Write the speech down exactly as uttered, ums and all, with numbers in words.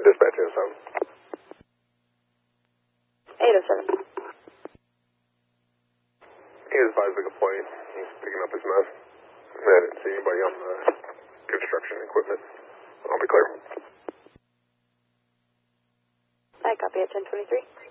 Dispatch is seven. eight oh seven. He is advised the complaint. He's picking up his mess. I didn't see anybody on the construction equipment. I'll be clear. I copy at ten twenty-three.